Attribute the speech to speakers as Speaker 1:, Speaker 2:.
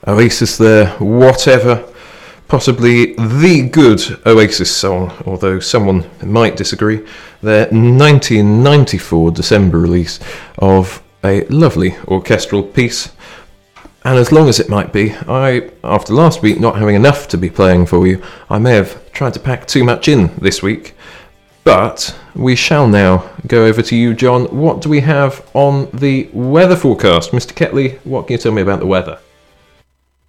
Speaker 1: Oasis there, Whatever. Possibly the good Oasis song, although someone might disagree. Their 1994 December release of a lovely orchestral piece. And as long as it might be, after last week not having enough to be playing for you, I may have tried to pack too much in this week. But we shall now go over to you, John. What do we have on the weather forecast? Mr. Ketley, what can you tell me about the weather?